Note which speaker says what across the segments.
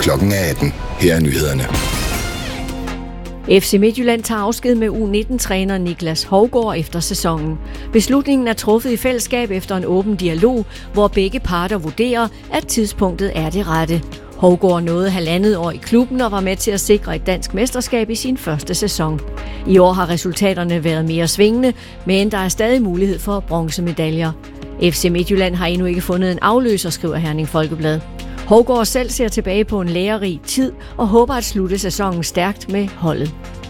Speaker 1: Klokken 18. Her er nyhederne.
Speaker 2: FC Midtjylland tager afsked med U19-træner Niklas Hovgaard efter sæsonen. Beslutningen er truffet i fællesskab efter en åben dialog, hvor begge parter vurderer, at tidspunktet er det rette. Hovgaard nåede 1,5 år i klubben og var med til at sikre et dansk mesterskab i sin første sæson. I år har resultaterne været mere svingende, men der er stadig mulighed for bronzemedaljer. FC Midtjylland har endnu ikke fundet en afløser, skriver Herning Folkeblad. Hovgaard selv ser tilbage på en lærerig tid og håber at slutte sæsonen stærkt med holdet.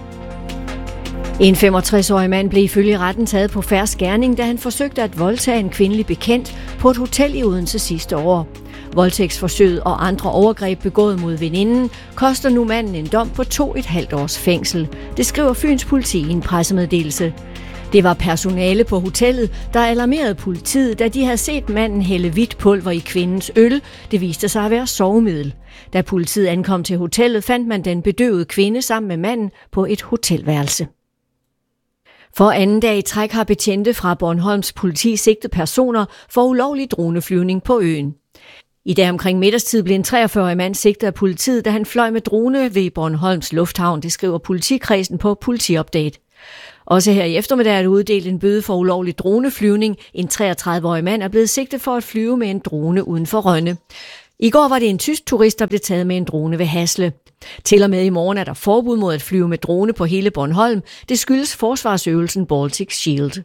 Speaker 2: En 65-årig mand blev ifølge retten taget på fersk gerning, da han forsøgte at voldtage en kvindelig bekendt på et hotel i Odense sidste år. Voldtægtsforsøget og andre overgreb begået mod veninden koster nu manden en dom på 2,5 års fængsel. Det skriver Fyns Politi i en pressemeddelelse. Det var personale på hotellet, der alarmerede politiet, da de havde set manden hælde hvidt pulver i kvindens øl. Det viste sig at være sovemiddel. Da politiet ankom til hotellet, fandt man den bedøvede kvinde sammen med manden på et hotelværelse. For anden dag i træk har betjente fra Bornholms politi sigtet personer for ulovlig droneflyvning på øen. I dag omkring middagstid blev en 43-årig mand sigtet af politiet, da han fløj med drone ved Bornholms Lufthavn, det skriver politikredsen på Politiupdate. Også her i eftermiddag er der uddelt en bøde for ulovlig droneflyvning. En 33-årig mand er blevet sigtet for at flyve med en drone uden for Rønne. I går var det en tysk turist, der blev taget med en drone ved Hasle. Til og med i morgen er der forbud mod at flyve med drone på hele Bornholm. Det skyldes forsvarsøvelsen Baltic Shield.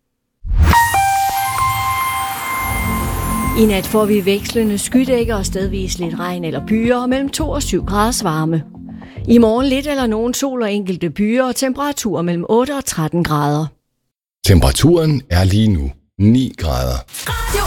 Speaker 2: I nat får vi vekslende skydækker og stedvis lidt regn eller byer og mellem 2 og 7 graders varme. I morgen lidt eller nogen sol og enkelte byer og temperaturer mellem 8 og 13 grader.
Speaker 1: Temperaturen er lige nu 9 grader.
Speaker 3: Radio